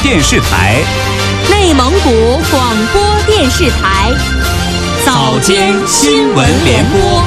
电视台、 内蒙古广播电视台早间新闻联播。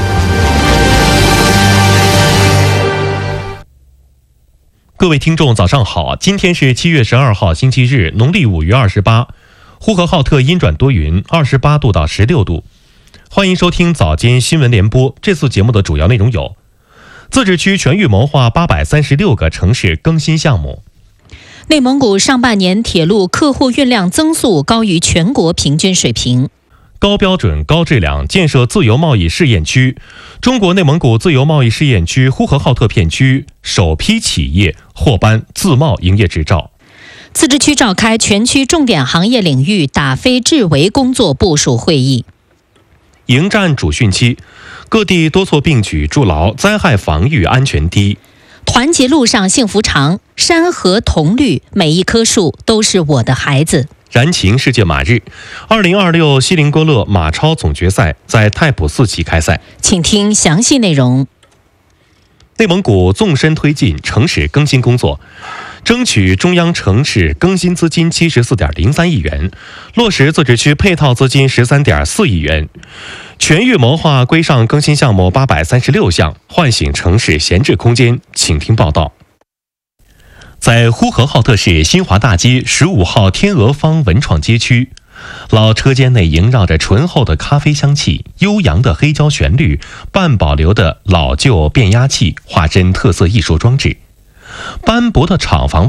各位听众早上好，今天是7月12号星期日，农历5月28，呼和浩特阴转多云，28度到16度。欢迎收听早间新闻联播。这次节目的主要内容有：自治区全域谋划836个城市更新项目； 内蒙古上半年铁路客户运量增速高于全国平均水平； 高标准高质量建设自由贸易试验区，中国内蒙古自由贸易试验区呼和浩特片区首批企业获颁自贸营业执照。 自治区召开全区重点行业领域打非治围工作部署会议。 迎战主汛期，各地多措并举筑牢灾害防御安全堤。 团结路上幸福长，山河同绿，每一棵树都是我的孩子。 燃情世界马日，2026锡林郭勒马超总决赛在太普寺旗开赛。 请听详细内容。 内蒙古纵深推进城市更新工作，争取中央城市更新资金74.03亿元，落实自治区配套资金13.4亿元，全域谋划规上更新项目836项，唤醒城市闲置空间。请听报道。在呼和浩特市新华大街15号天鹅坊文创街区，老车间内萦绕着醇厚的咖啡香气，悠扬的黑胶旋律，半保留的老旧变压器化身特色艺术装置，斑驳的厂房